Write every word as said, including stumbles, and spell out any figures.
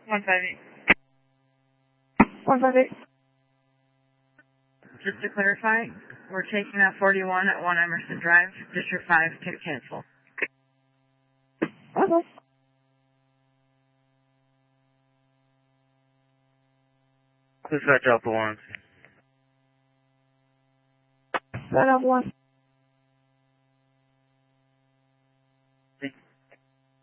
one five eight. one five eight. Just to clarify, we're taking out forty-one at one Emerson Drive, District five, ticket cancel. Okay. Dispatch Alpha one. That Alpha one.